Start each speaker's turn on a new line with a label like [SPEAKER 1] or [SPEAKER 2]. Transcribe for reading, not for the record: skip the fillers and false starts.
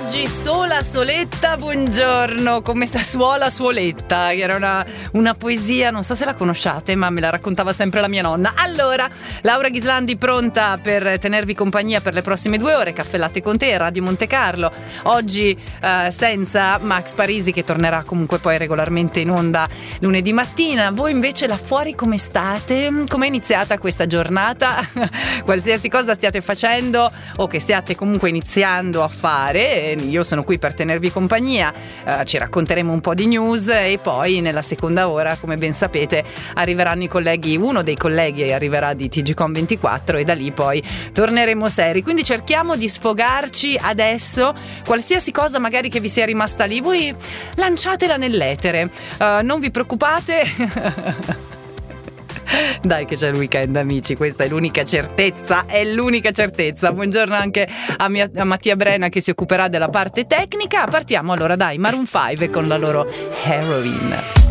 [SPEAKER 1] Oggi sola soletta, buongiorno, come sta suoletta, che era una poesia, non so se la conosciate, ma me la raccontava sempre la mia nonna. Allora, Laura Ghislandi pronta per tenervi compagnia per le prossime 2 ore, Caffè Latte con te, Radio Monte Carlo. Oggi senza Max Parisi, che tornerà comunque poi regolarmente in onda lunedì mattina. Voi invece là fuori come state? Com'è iniziata questa giornata? Qualsiasi cosa stiate facendo o che stiate comunque iniziando a fare, io sono qui per tenervi compagnia. Ci racconteremo un po' di news e poi nella seconda ora, come ben sapete, arriveranno i colleghi, uno dei colleghi arriverà di TGCOM24 e da lì poi torneremo seri, quindi cerchiamo di sfogarci adesso. Qualsiasi cosa magari che vi sia rimasta lì, voi lanciatela nell'etere, non vi preoccupate. Dai che c'è il weekend, amici, questa è l'unica certezza, Buongiorno anche a Mattia Brena, che si occuperà della parte tecnica. Partiamo allora, dai, Maroon 5 con la loro Heroin.